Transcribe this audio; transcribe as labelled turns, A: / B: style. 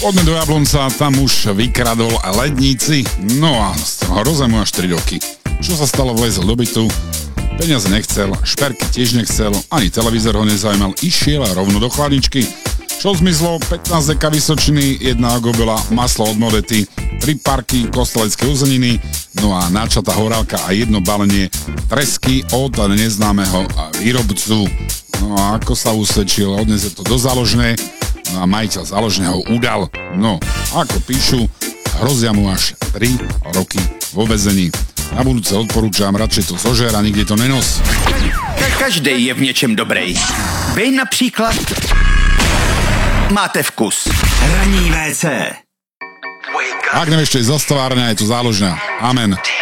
A: Poďme do Jablonca, tam už vykradol ledníci, no a hrozia mu až 3 roky. Čo sa stalo, vlezol do bytu, peniaze nechcel, šperky tiež nechcel, ani televízor ho nezaujímal, išiel rovno do chladničky. Čo zmizlo? 15 deka vysočiny, 1 agobela, maslo od Modety, 3 parky kostelecké uzeniny, no a načatá horálka a 1 balenie tresky od neznámeho výrobcu. No a ako sa usvedčil, odnes to do záložné, no a majiteľ záložného udal. No, ako píšu, hrozia mu až 3 roky vo väzení. Na budúce odporúčam, radšej to zožer a nikde to nenos.
B: Každej je v něčem dobrej. Vy například máte vkus. Ranní WC.
A: Ak nevieš, čo je zastavárňa, je to záložňa. Amen.